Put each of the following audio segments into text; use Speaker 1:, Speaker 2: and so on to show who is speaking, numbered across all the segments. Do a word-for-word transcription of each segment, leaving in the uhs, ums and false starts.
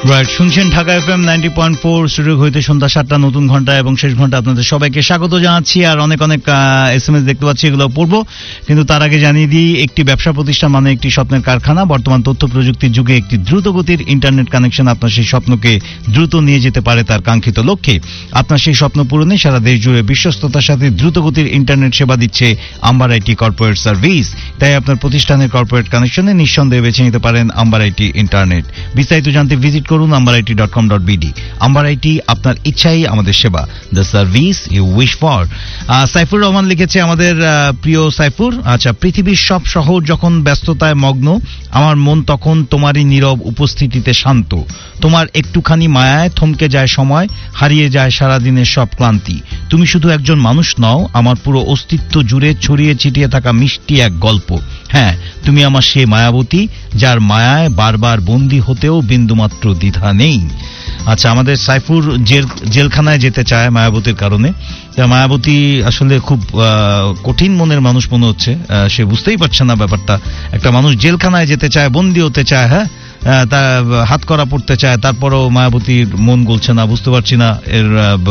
Speaker 1: Right, শুনছেন Dhaka FM ninety point four, studio হইতে সন্ধ্যা সাতটা নতুন ঘন্টা এবং শেষ ঘন্টা আপনাদের সবাইকে স্বাগত জানাচ্ছি। আর অনেক অনেক এস এম এস দেখতে পাচ্ছি, এগুলো পড়বো, কিন্তু তার আগে জানিয়ে দিই, একটি ব্যবসা প্রতিষ্ঠান মানে একটি স্বপ্নের কারখানা। বর্তমান তথ্য প্রযুক্তির যুগে একটি দ্রুতগতির ইন্টারনেট কানেকশন আপনার সেই স্বপ্নকে দ্রুত নিয়ে যেতে পারে তার কাঙ্ক্ষিত লক্ষ্যে। আপনার সেই স্বপ্ন পূরণে সারা দেশ জুড়ে বিশ্বস্ততার সাথে দ্রুতগতির ইন্টারনেট সেবা দিচ্ছে আম্বার আইটি কর্পোরেট সার্ভিস। তাই আপনার প্রতিষ্ঠানের কর্পোরেট কানেকশনে নিঃসন্দেহে বেছে নিতে পারেন আম্বার আইটি ইন্টারনেট। বিস্তারিত জানতে ভিজিট করুন amber IT dot com dot BD. Amber IT, আপনার ইচ্ছাই আমাদের সেবা, the service you wish for. Saifur Rahman লিখেছে, আমাদের প্রিয় সাইফুর, আচ্ছা, পৃথিবীর সব শহর যখন ব্যস্ততায় মগ্ন, আমার মন তখন তোমারই নীরব উপস্থিতিতে শান্ত। তোমার একটুখানি মায়ায় থমকে যায় সময়, হারিয়ে যায় সারাদিনের সব ক্লান্তি। তুমি শুধু একজন মানুষ নও, আমার পুরো অস্তিত্ব জুড়ে ছড়িয়ে ছিটিয়ে থাকা মিষ্টি এক গল্প। হ্যাঁ, তুমি আমার সেই মায়াবতী, যার মায়ায় বারবার বন্দী হতেও বিন্দুমাত্র দ্বিধা নেই। আচ্ছা, আমাদের সাইফুর জেল জেলখানায় যেতে চায় মায়াবতীর কারণে। মায়াবতী আসলে খুব কঠিন মনের মানুষ মনে হচ্ছে, সে বুঝতেই পারছে না ব্যাপারটা। একটা মানুষ জেলখানায় যেতে চায়, বন্দী হতে চায়, হ্যাঁ, তার হাত করা পড়তে চায়, তারপরও মায়াবতীর মন গলছে না। বুঝতে পারছি না এর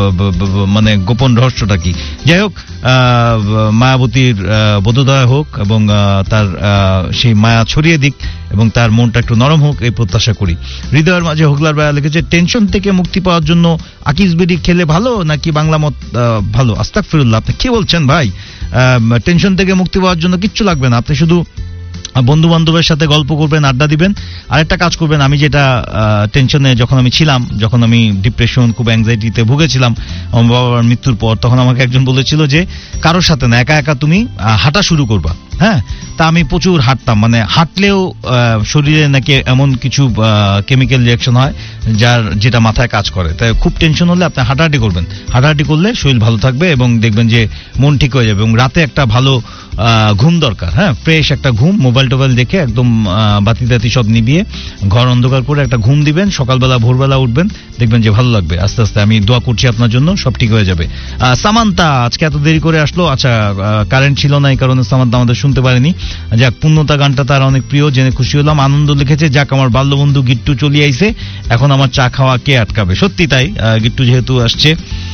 Speaker 1: মানে গোপন রহস্যটা কি। যাই হোক, মায়াবতীর বোধোদয় হোক এবং তার সেই মায়া ছড়িয়ে দিক এবং তার মনটা একটু নরম হোক, এই প্রত্যাশা করি। হৃদয়ের মাঝে হোগলার ভাইয়া লিখেছে, টেনশন থেকে মুক্তি পাওয়ার জন্য আকিসবেরি খেলে ভালো নাকি বাংলা মত ভালো? আস্তাগফিরুল্লাহ, আপনি কি বলছেন ভাই? টেনশন থেকে মুক্তি পাওয়ার জন্য কিচ্ছু লাগবে না, আপনি শুধু বন্ধু বান্ধবের সাথে গল্প করবেন, আড্ডা দিবেন, আরেকটা কাজ করবেন। আমি যেটা টেনশনে যখন আমি ছিলাম, যখন আমি ডিপ্রেশন, খুব অ্যাংজাইটিতে ভুগেছিলাম আমার বাবার মৃত্যুর পর, তখন আমাকে একজন বলেছিল যে কারোর সাথে না, একা একা তুমি হাঁটা শুরু করবা। হ্যাঁ, তা আমি প্রচুর হাঁটতাম, মানে হাঁটলেও শরীরে নাকি এমন কিছু কেমিক্যাল রিয়াকশন হয় যার যেটা মাথায় কাজ করে। তাই খুব টেনশন হলে আপনি হাঁটাহাঁটি করবেন, হাঁটাহাঁটি করলে শরীর ভালো থাকবে এবং দেখবেন যে মন ঠিক হয়ে যাবে। এবং রাতে একটা ভালো ঘুম দরকার, হ্যাঁ, ফ্রেশ একটা ঘুম, মোবাইল টোবাইল দেখে একদম বাতি টাতি সব নিবিয়ে ঘর অন্ধকার করে একটা ঘুম দিবেন, সকালবেলা ভোরবেলা উঠবেন, দেখবেন যে ভালো লাগবে আস্তে আস্তে। আমি দোয়া করছি আপনার জন্য, সব ঠিক হয়ে যাবে। সামান্তা আজকে এত দেরি করে আসলো, আচ্ছা, কারেন্ট ছিল না, এই কারণে সামান্তা আমাদের শুনতে পারেনি। যাক, পূর্ণতা গানটা তার অনেক প্রিয়, জেনে খুশি হলাম। আনন্দ লিখেছে, যাক, আমার বাল্যবন্ধু গিট্টু চলে আইছে, এখন আমার চা খাওয়া কে আটকাবে? সত্যি তাই, গিট্টু যেহেতু আসছে।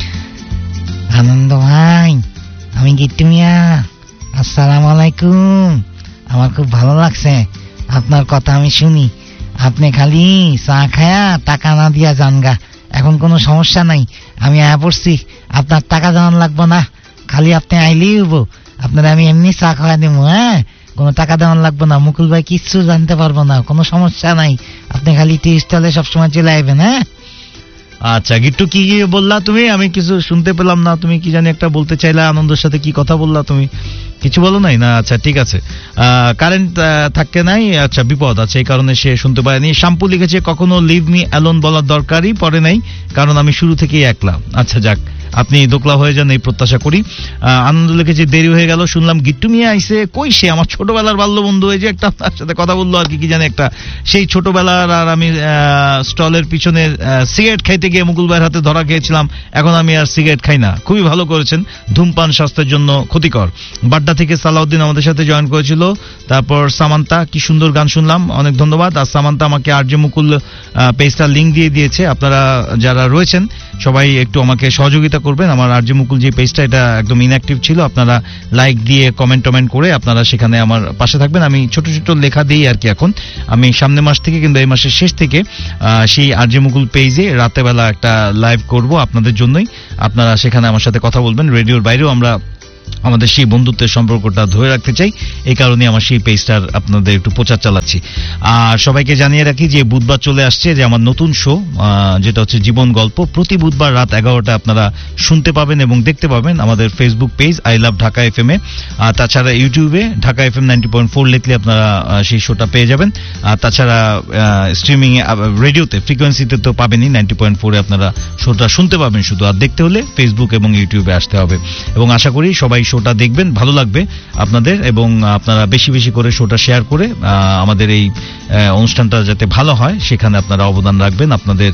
Speaker 2: আনন্দ ভাই, আমি গিট্টু মিয়া, আসসালামু আলাইকুম। আমার খুব ভালো লাগছে আপনার কথা আমি শুনি। আপনি খালি চা খায়া টাকা না দিয়া জানগা, এখন কোনো সমস্যা নাই, আমি আয়া পড়ছি, আপনার টাকা জানান লাগবো না, খালি আপনি আইলেই হবো, আপনার আমি এমনি চা খাওয়া দিব। হ্যাঁ, কোনো টাকা দেওয়ান লাগবো না, মুকুল ভাই কিচ্ছু জানতে পারবো না, কোনো সমস্যা নাই, আপনি খালি টি স্টলে সবসময় চলে আইবেন। হ্যাঁ,
Speaker 1: আচ্ছা গিট্টু, কি বললা তুমি? আমি কিছু শুনতে পেলাম না, তুমি কি জানি একটা বলতে চাইলা, আনন্দের সাথে কি কথা বললা তুমি? কিছু বলো নাই না? আচ্ছা ঠিক আছে, কারেন্ট থাকে নাই, আচ্ছা বিপদ আছে, এই কারণে সে শুনতে পারেনি। শ্যাম্পু লিখেছে, কখনো লিভ মি অ্যালোন বলার দরকারই পড়ে নাই, কারণ আমি শুরু থেকেই একলা। আচ্ছা যাক, আপনি দোকলা হয়ে যান এই প্রত্যাশা করি। আনন্দ লিখেছে, দেরি হয়ে গেল, শুনলাম গিট্টু মিয়া আইসে, কই সে? আমার ছোটবেলার বাল্য বন্ধু, এই যে একটা তার সাথে কথা বললো আর কি, কি জানি একটা, সেই ছোটবেলার। আর আমি স্টলের পিছনে সিগারেট খাইতে গিয়ে মুকুল ভাইয়ের হাতে ধরা খেয়েছিলাম, এখন আমি আর সিগারেট খাই না। খুবই ভালো করেছেন, ধূমপান স্বাস্থ্যের জন্য ক্ষতিকর। বাড্ডা থেকে সালাউদ্দিন আমাদের সাথে জয়েন করেছিল। তারপর সামান্তা, কি সুন্দর গান শুনলাম, অনেক ধন্যবাদ। আর সামান্তা আমাকে আর যে মুকুল পেজটার লিঙ্ক দিয়ে দিয়েছে, আপনারা যারা রয়েছেন সবাই একটু আমাকে সহযোগিতা করবেন। আমার আর যে মুকুল যে পেজটা, এটা একদম ইনঅ্যাক্টিভ ছিল, আপনারা লাইক দিয়ে কমেন্ট টমেন্ট করে আপনারা সেখানে আমার পাশে থাকবেন। আমি ছোট ছোট লেখা দিই আর কি। এখন আমি সামনের মাস থেকে, কিন্তু এই মাসের শেষ থেকে সেই আর যে মুকুল পেজে রাতেবেলা একটা লাইভ করব আপনাদের জন্যই। আপনারা সেখানে আমার সাথে কথা বলবেন। রেডিওর বাইরেও আমরা আমাদের সেই বন্ধুত্বের সম্পর্কটা ধরে রাখতে চাই, এই কারণে আমার সেই পেজটার আপনাদের একটু প্রচার চালাচ্ছি। আর সবাইকে জানিয়ে রাখি যে বুধবার চলে আসছে, যে আমার নতুন শো যেটা হচ্ছে জীবন গল্প, প্রতি বুধবার রাত এগারোটা আপনারা শুনতে পাবেন এবং দেখতে পাবেন আমাদের Facebook page I love Dhaka F M A. আর তাছাড়া ইউটিউবে Dhaka F M ninety point four লিখলে আপনারা সেই শোটা পেয়ে যাবেন। আর তাছাড়া স্ট্রিমিং রেডিওতে ফ্রিকোয়েন্সিতে তো পাবেনই, নাইনটি পয়েন্ট ফোরে আপনারা শোটা শুনতে পাবেন শুধু, আর দেখতে হলে ফেসবুক এবং ইউটিউবে আসতে হবে। এবং আশা করি সবাই শোটা দেখবেন, ভালো লাগবে আপনাদের, এবং আপনারা বেশি বেশি করে শোটা শেয়ার করে আমাদের এই অনুষ্ঠানটা যাতে ভালো হয় সেখানে আপনারা অবদান রাখবেন। আপনাদের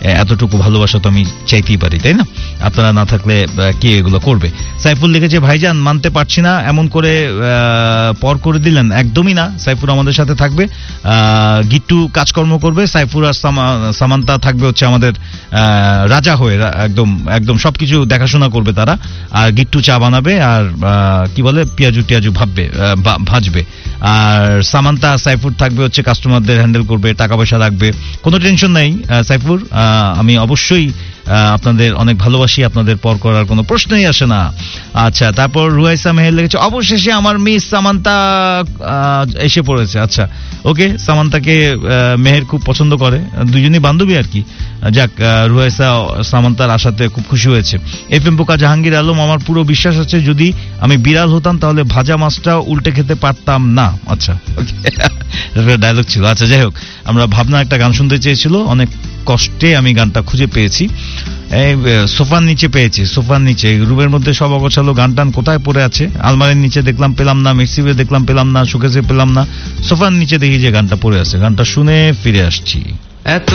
Speaker 1: এতটুকু ভালোবাসা তো আমি চাইতেই পারি, তাই না? আপনারা না থাকলে কে এগুলো করবে? সাইফুল লিখেছে, ভাইজান মানতে পারছি না, এমন করে পর করে দিলেন। একদমই না, সাইফুল আমাদের সাথে থাকবে, গিট্টু কাজকর্ম করবে, সাইফুল আর সামান্তা থাকবে হচ্ছে আমাদের রাজা হয়ে, একদম একদম সবকিছু দেখাশোনা করবে তারা। আর গিট্টু চা বানাবে আর কি বলে পেঁয়াজু টিয়াজু ভাববে, ভাজবে। আর সামান্তা সাইফুর থাকবে হচ্ছে কাস্টমারদের হ্যান্ডেল করবে, টাকা পয়সা রাখবে, কোনো টেনশন নাই সাইফুর। আমি অবশ্যই আপনাদের অনেক ভালোবাসি, আপনাদের পর করার কোনো প্রশ্নই আসে না। আচ্ছা, তারপর রুয়াইসা মেহের লিখেছে, অবশেষে আমার মিস সামান্তা এসে পড়েছে। আচ্ছা, ওকে, সামান্তাকে মেহের খুব পছন্দ করে, দুজনই বান্ধবী আর কি। যাক, রুয়াইসা সামান্তার আশাতে খুব খুশি হয়েছে। এফ এম পোকা জাহাঙ্গীর আলম, আমার পুরো বিশ্বাস আছে যদি আমি বিড়াল হতাম তাহলে ভাজা মাছটা উল্টে খেতে পারতাম না। আচ্ছা, ওকে, ডায়লগ ছিল। আচ্ছা, যাই হোক, আমরা ভাবনা একটা গান শুনতে চেয়েছিল, অনেক কষ্টে আমি গানটা খুঁজে পেয়েছি, এই সোফার নিচে পেয়েছি, সোফার নিচে রুমের মধ্যে সব অগোছালো, গান টান কোথায় পড়ে আছে, আলমারির নিচে দেখলাম পেলাম না, মিক্সিতে দেখলাম পেলাম না, শোকেসে পেলাম না, সোফার নিচে দেখি যে গানটা পড়ে আছে। গানটা শুনে ফিরে আসছি।
Speaker 3: এত